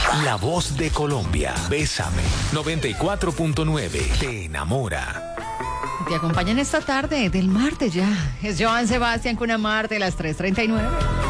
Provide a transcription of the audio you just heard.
La voz de Colombia. Bésame. 94.9. Te enamora. Te acompañan esta tarde del martes ya. Es Joan Sebastián con una Marte, las 3:39.